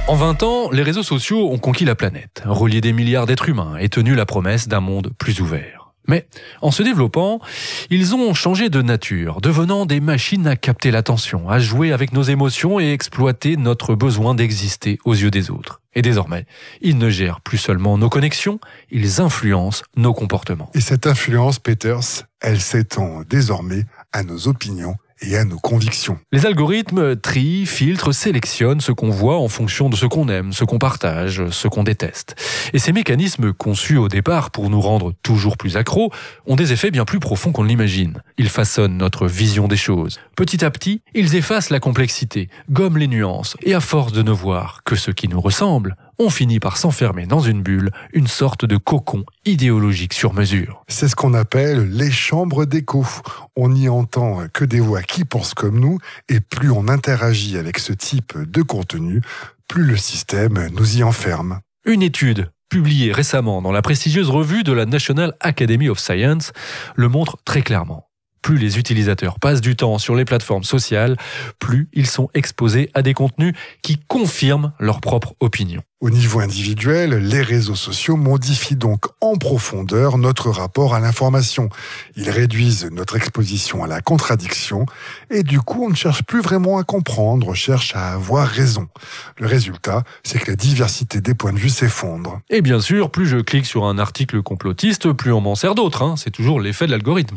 En 20 ans, les réseaux sociaux ont conquis la planète, relié des milliards d'êtres humains et tenu la promesse d'un monde plus ouvert. Mais en se développant, ils ont changé de nature, devenant des machines à capter l'attention, à jouer avec nos émotions et exploiter notre besoin d'exister aux yeux des autres. Et désormais, ils ne gèrent plus seulement nos connexions, ils influencent nos comportements. Et cette influence, Peters, elle s'étend désormais à nos opinions et à nos convictions. Les algorithmes trient, filtrent, sélectionnent ce qu'on voit en fonction de ce qu'on aime, ce qu'on partage, ce qu'on déteste. Et ces mécanismes conçus au départ pour nous rendre toujours plus accros ont des effets bien plus profonds qu'on ne l'imagine. Ils façonnent notre vision des choses. Petit à petit, ils effacent la complexité, gomment les nuances, et à force de ne voir que ce qui nous ressemble, on finit par s'enfermer dans une bulle, une sorte de cocon idéologique sur mesure. C'est ce qu'on appelle les chambres d'écho. On n'y entend que des voix qui pensent comme nous, et plus on interagit avec ce type de contenu, plus le système nous y enferme. Une étude publiée récemment dans la prestigieuse revue de la National Academy of Science le montre très clairement. Plus les utilisateurs passent du temps sur les plateformes sociales, plus ils sont exposés à des contenus qui confirment leur propre opinion. Au niveau individuel, les réseaux sociaux modifient donc en profondeur notre rapport à l'information. Ils réduisent notre exposition à la contradiction et du coup, on ne cherche plus vraiment à comprendre, on cherche à avoir raison. Le résultat, c'est que la diversité des points de vue s'effondre. Et bien sûr, plus je clique sur un article complotiste, plus on m'en sert d'autres. C'est toujours l'effet de l'algorithme.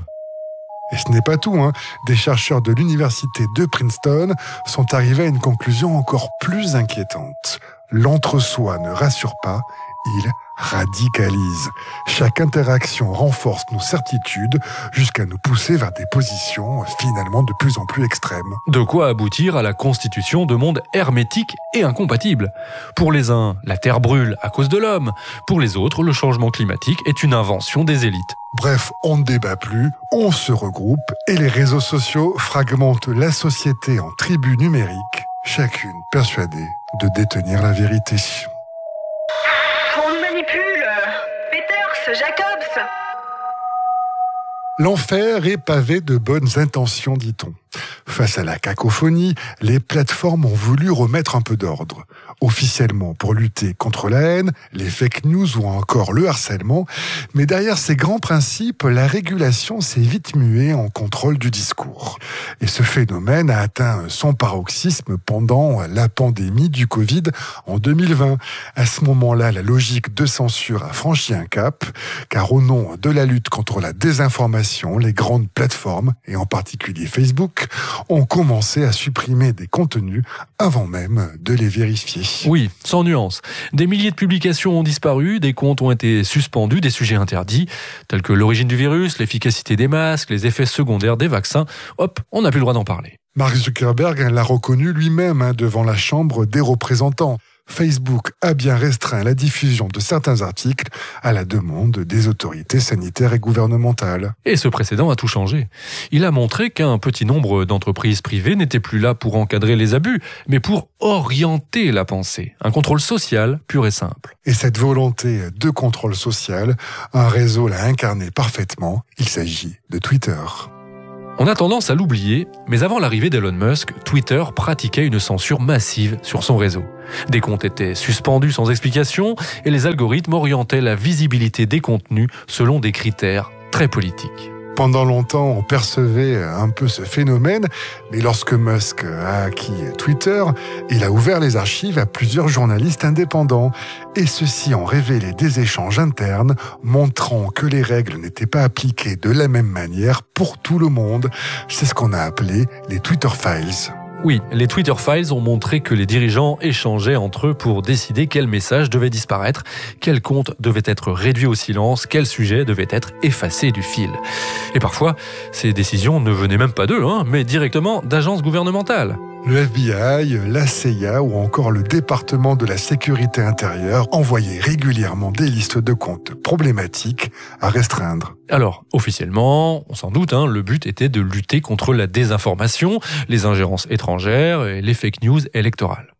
Et ce n'est pas tout, Des chercheurs de l'université de Princeton sont arrivés à une conclusion encore plus inquiétante. L'entre-soi ne rassure pas, il radicalise. Chaque interaction renforce nos certitudes jusqu'à nous pousser vers des positions finalement de plus en plus extrêmes. De quoi aboutir à la constitution de mondes hermétiques et incompatibles. Pour les uns, la Terre brûle à cause de l'homme. Pour les autres, le changement climatique est une invention des élites. Bref, on ne débat plus, on se regroupe et les réseaux sociaux fragmentent la société en tribus numériques, chacune persuadée de détenir la vérité. On me manipule. Peters, Jacobs. L'enfer est pavé de bonnes intentions, dit-on. Face à la cacophonie, les plateformes ont voulu remettre un peu d'ordre. Officiellement pour lutter contre la haine, les fake news ou encore le harcèlement. Mais derrière ces grands principes, la régulation s'est vite muée en contrôle du discours. Et ce phénomène a atteint son paroxysme pendant la pandémie du Covid en 2020. À ce moment-là, la logique de censure a franchi un cap, car au nom de la lutte contre la désinformation, les grandes plateformes, et en particulier Facebook, ont commencé à supprimer des contenus avant même de les vérifier. Oui, sans nuance. Des milliers de publications ont disparu, des comptes ont été suspendus, des sujets interdits, tels que l'origine du virus, l'efficacité des masques, les effets secondaires des vaccins. Hop, on n'a plus le droit d'en parler. Mark Zuckerberg l'a reconnu lui-même devant la Chambre des représentants. Facebook a bien restreint la diffusion de certains articles à la demande des autorités sanitaires et gouvernementales. Et ce précédent a tout changé. Il a montré qu'un petit nombre d'entreprises privées n'étaient plus là pour encadrer les abus, mais pour orienter la pensée. Un contrôle social pur et simple. Et cette volonté de contrôle social, un réseau l'a incarné parfaitement. Il s'agit de Twitter. On a tendance à l'oublier, mais avant l'arrivée d'Elon Musk, Twitter pratiquait une censure massive sur son réseau. Des comptes étaient suspendus sans explication et les algorithmes orientaient la visibilité des contenus selon des critères très politiques. Pendant longtemps, on percevait un peu ce phénomène, mais lorsque Musk a acquis Twitter, il a ouvert les archives à plusieurs journalistes indépendants. Et ceux-ci ont révélé des échanges internes montrant que les règles n'étaient pas appliquées de la même manière pour tout le monde. C'est ce qu'on a appelé les Twitter Files. Oui, les Twitter Files ont montré que les dirigeants échangeaient entre eux pour décider quel message devait disparaître, quel compte devait être réduit au silence, quel sujet devait être effacé du fil. Et parfois, ces décisions ne venaient même pas d'eux, mais directement d'agences gouvernementales. Le FBI, la CIA ou encore le département de la sécurité intérieure envoyaient régulièrement des listes de comptes problématiques à restreindre. Alors, officiellement, on s'en doute, le but était de lutter contre la désinformation, les ingérences étrangères et les fake news électorales.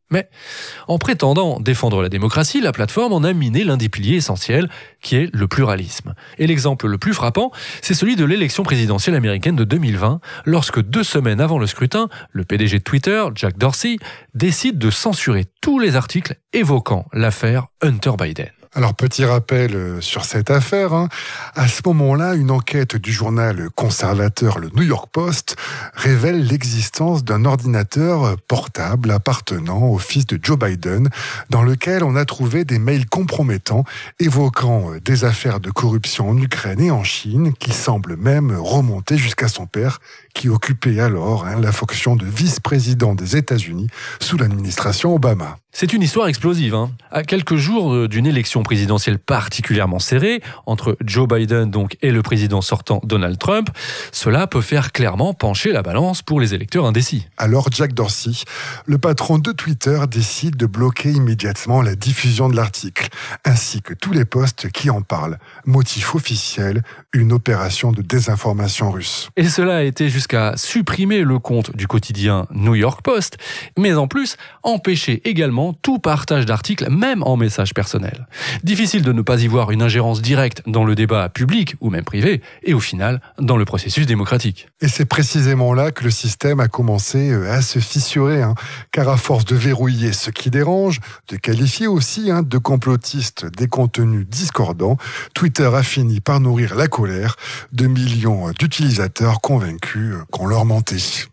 Mais en prétendant défendre la démocratie, la plateforme en a miné l'un des piliers essentiels, qui est le pluralisme. Et l'exemple le plus frappant, c'est celui de l'élection présidentielle américaine de 2020, lorsque 2 semaines avant le scrutin, le PDG de Twitter, Jack Dorsey, décide de censurer tous les articles évoquant l'affaire Hunter Biden. Alors, petit rappel sur cette affaire. À ce moment-là, une enquête du journal conservateur le New York Post révèle l'existence d'un ordinateur portable appartenant au fils de Joe Biden, dans lequel on a trouvé des mails compromettants évoquant des affaires de corruption en Ukraine et en Chine, qui semblent même remonter jusqu'à son père, qui occupait alors la fonction de vice-président des États-Unis sous l'administration Obama. C'est une histoire explosive. À quelques jours d'une élection présidentielle particulièrement serrée, entre Joe Biden et le président sortant Donald Trump, cela peut faire clairement pencher la balance pour les électeurs indécis. Alors Jack Dorsey, le patron de Twitter, décide de bloquer immédiatement la diffusion de l'article, ainsi que tous les posts qui en parlent. Motif officiel, une opération de désinformation russe. Et cela a été jusqu'à supprimer le compte du quotidien New York Post, mais en plus, empêcher également tout partage d'articles, même en message personnel. Difficile de ne pas y voir une ingérence directe dans le débat public ou même privé, et au final, dans le processus démocratique. Et c'est précisément là que le système a commencé à se fissurer, car à force de verrouiller ce qui dérange, de qualifier aussi de complotistes des contenus discordants, Twitter a fini par nourrir la colère de millions d'utilisateurs convaincus qu'on leur mentait.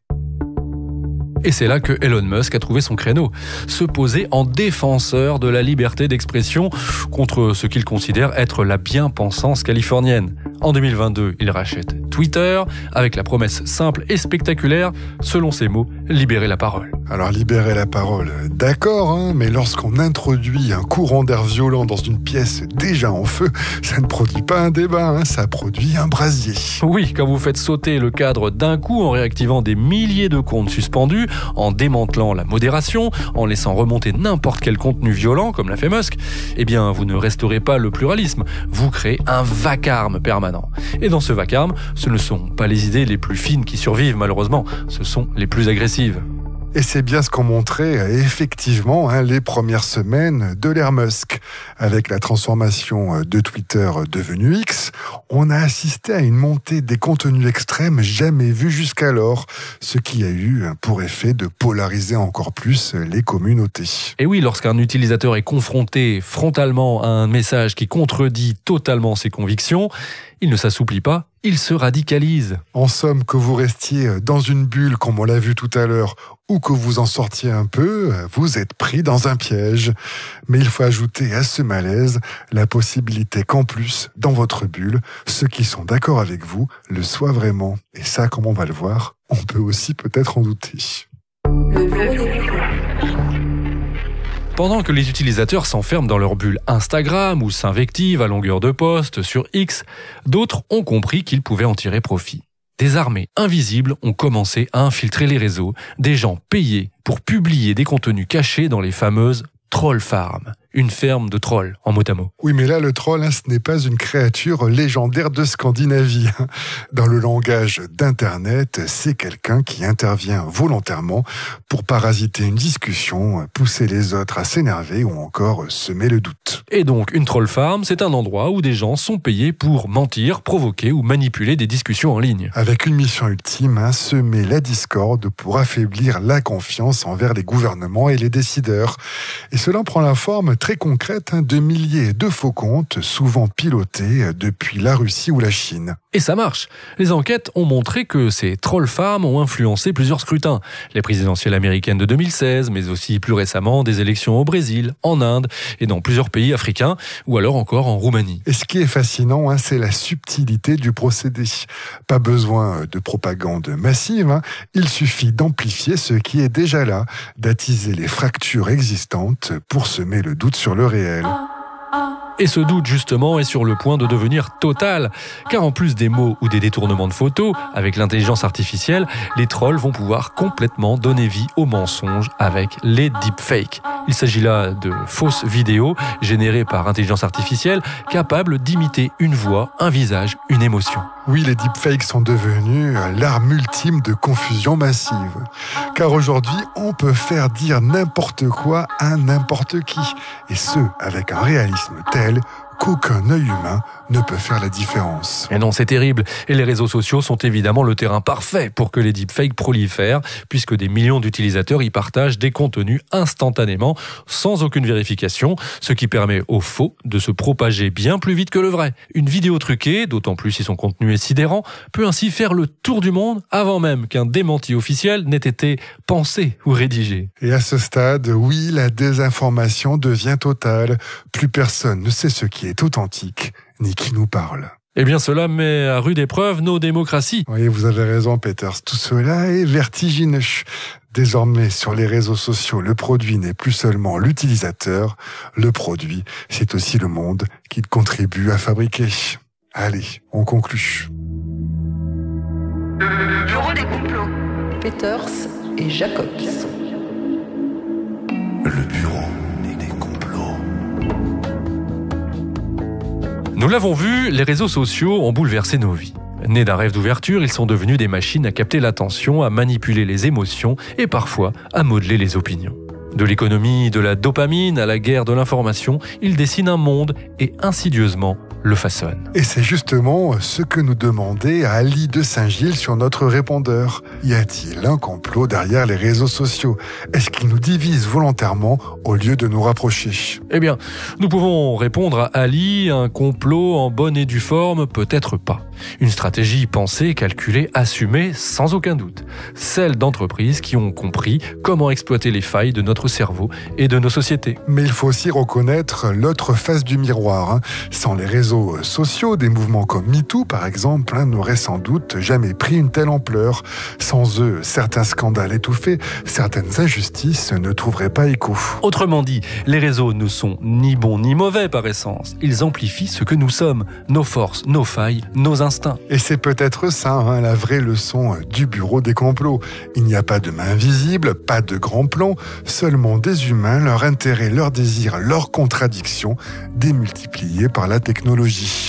Et c'est là que Elon Musk a trouvé son créneau. Se poser en défenseur de la liberté d'expression contre ce qu'il considère être la bien-pensance californienne. En 2022, il rachète Twitter avec la promesse simple et spectaculaire, selon ses mots, libérer la parole. Alors libérer la parole, d'accord, mais lorsqu'on introduit un courant d'air violent dans une pièce déjà en feu, ça ne produit pas un débat, ça produit un brasier. Oui, quand vous faites sauter le cadre d'un coup en réactivant des milliers de comptes suspendus, en démantelant la modération, en laissant remonter n'importe quel contenu violent, comme l'a fait Musk, eh bien, vous ne restaurez pas le pluralisme, vous créez un vacarme permanent. Et dans ce vacarme, ce ne sont pas les idées les plus fines qui survivent, malheureusement, ce sont les plus agressives. Et c'est bien ce qu'ont montré effectivement les premières semaines de l'ère Musk. Avec la transformation de Twitter devenu X, on a assisté à une montée des contenus extrêmes jamais vus jusqu'alors, ce qui a eu pour effet de polariser encore plus les communautés. Et oui, lorsqu'un utilisateur est confronté frontalement à un message qui contredit totalement ses convictions, il ne s'assouplit pas, il se radicalise. En somme, que vous restiez dans une bulle, comme on l'a vu tout à l'heure, ou que vous en sortiez un peu, vous êtes pris dans un piège. Mais il faut ajouter à ce malaise la possibilité qu'en plus, dans votre bulle, ceux qui sont d'accord avec vous le soient vraiment. Et ça, comme on va le voir, on peut aussi peut-être en douter. Pendant que les utilisateurs s'enferment dans leur bulle Instagram ou s'invectivent à longueur de post sur X, d'autres ont compris qu'ils pouvaient en tirer profit. Des armées invisibles ont commencé à infiltrer les réseaux, des gens payés pour publier des contenus cachés dans les fameuses troll farms. Une ferme de trolls, en mot à mot. Oui, mais là, le troll, ce n'est pas une créature légendaire de Scandinavie. Dans le langage d'Internet, c'est quelqu'un qui intervient volontairement pour parasiter une discussion, pousser les autres à s'énerver ou encore semer le doute. Et donc, une troll farm, c'est un endroit où des gens sont payés pour mentir, provoquer ou manipuler des discussions en ligne. Avec une mission ultime, semer la discorde pour affaiblir la confiance envers les gouvernements et les décideurs. Et cela prend la forme très concrète de milliers de faux comptes, souvent pilotés depuis la Russie ou la Chine. Et ça marche. Les enquêtes ont montré que ces troll farms ont influencé plusieurs scrutins. Les présidentielles américaines de 2016, mais aussi plus récemment des élections au Brésil, en Inde et dans plusieurs pays africains, ou alors encore en Roumanie. Et ce qui est fascinant, c'est la subtilité du procédé. Pas besoin de propagande massive, il suffit d'amplifier ce qui est déjà là, d'attiser les fractures existantes pour semer le doute sur le réel. Et ce doute, justement, est sur le point de devenir total. Car en plus des mots ou des détournements de photos, avec l'intelligence artificielle, les trolls vont pouvoir complètement donner vie aux mensonges avec les deepfakes. Il s'agit là de fausses vidéos générées par intelligence artificielle capables d'imiter une voix, un visage, une émotion. Oui, les deepfakes sont devenus l'arme ultime de confusion massive. Car aujourd'hui, on peut faire dire n'importe quoi à n'importe qui. Et ce, avec un réalisme tel qu'aucun œil humain ne peut faire la différence. Et non, c'est terrible. Et les réseaux sociaux sont évidemment le terrain parfait pour que les deepfakes prolifèrent, puisque des millions d'utilisateurs y partagent des contenus instantanément, sans aucune vérification, ce qui permet au faux de se propager bien plus vite que le vrai. Une vidéo truquée, d'autant plus si son contenu est sidérant, peut ainsi faire le tour du monde avant même qu'un démenti officiel n'ait été pensé ou rédigé. Et à ce stade, oui, la désinformation devient totale. Plus personne ne sait ce qui est authentique, ni qui nous parle. Eh bien, cela met à rude épreuve nos démocraties. Oui, vous avez raison, Peters. Tout cela est vertigineux. Désormais, sur les réseaux sociaux, le produit n'est plus seulement l'utilisateur. Le produit, c'est aussi le monde qu'il contribue à fabriquer. Allez, on conclut. Le bureau des complots. Peters et Jacobs. Le bureau des complots. Nous l'avons vu, les réseaux sociaux ont bouleversé nos vies. Nés d'un rêve d'ouverture, ils sont devenus des machines à capter l'attention, à manipuler les émotions et parfois à modeler les opinions. De l'économie de la dopamine à la guerre de l'information, ils dessinent un monde et insidieusement le façonnent. Et c'est justement ce que nous demandait Ali de Saint-Gilles sur notre répondeur. Y a-t-il un complot derrière les réseaux sociaux? Est-ce qu'ils nous divisent volontairement au lieu de nous rapprocher? Eh bien, nous pouvons répondre à Ali, un complot en bonne et due forme, peut-être pas. Une stratégie pensée, calculée, assumée, sans aucun doute. Celle d'entreprises qui ont compris comment exploiter les failles de notre cerveau et de nos sociétés. Mais il faut aussi reconnaître l'autre face du miroir. Sans les réseaux sociaux, des mouvements comme MeToo, par exemple, n'auraient sans doute jamais pris une telle ampleur. Sans eux, certains scandales étouffés, certaines injustices ne trouveraient pas écho. Autrement dit, les réseaux ne sont ni bons ni mauvais par essence. Ils amplifient ce que nous sommes, nos forces, nos failles, nos instincts. Et c'est peut-être ça, la vraie leçon du bureau des complots. Il n'y a pas de main invisible, pas de grand plan, seulement des humains, leur intérêt, leurs désirs, leurs contradictions, démultipliés par la technologie.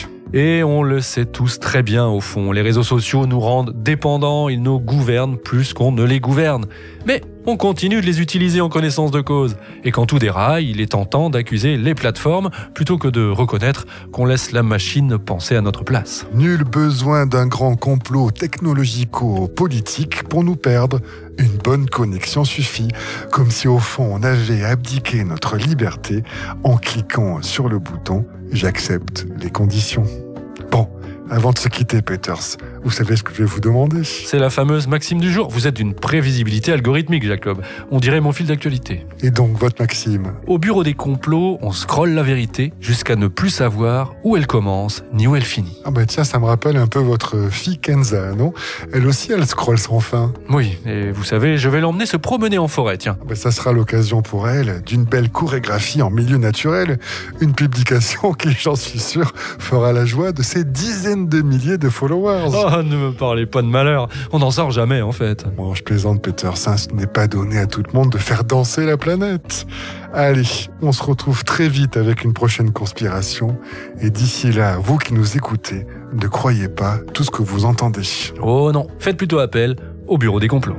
Et on le sait tous très bien au fond, les réseaux sociaux nous rendent dépendants, ils nous gouvernent plus qu'on ne les gouverne. Mais on continue de les utiliser en connaissance de cause. Et quand tout déraille, il est tentant d'accuser les plateformes plutôt que de reconnaître qu'on laisse la machine penser à notre place. Nul besoin d'un grand complot technologico-politique pour nous perdre. Une bonne connexion suffit, comme si au fond on avait abdiqué notre liberté en cliquant sur le bouton « J'accepte les conditions ». Bon, avant de se quitter, Peters, vous savez ce que je vais vous demander? C'est la fameuse maxime du jour. Vous êtes d'une prévisibilité algorithmique, Jacob. On dirait mon fil d'actualité. Et donc, votre maxime? Au bureau des complots, on scrolle la vérité jusqu'à ne plus savoir où elle commence ni où elle finit. Ah bah tiens, ça me rappelle un peu votre fille Kenza, non? Elle aussi, elle scrolle sans fin. Oui, et vous savez, je vais l'emmener se promener en forêt, tiens. Ah bah ça sera l'occasion pour elle d'une belle chorégraphie en milieu naturel. Une publication qui, j'en suis sûr, fera la joie de ses dizaines de milliers de followers. Oh, ne me parlez pas de malheur. On n'en sort jamais, en fait. Bon, je plaisante, Peters, ce n'est pas donné à tout le monde de faire danser la planète. Allez, on se retrouve très vite avec une prochaine conspiration. Et d'ici là, vous qui nous écoutez, ne croyez pas tout ce que vous entendez. Oh non, faites plutôt appel au bureau des complots.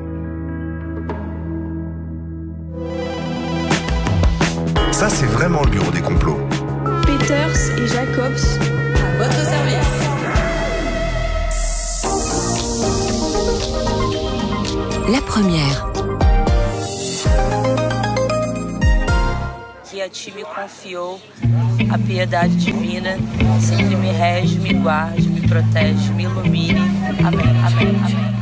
Ça, c'est vraiment le bureau des complots. Peters et Jacobs, à votre service. La première. Que a ti me confiou a piedade divina, sempre me rege, me guarde, me protege, me ilumine. Amém, amém, amém.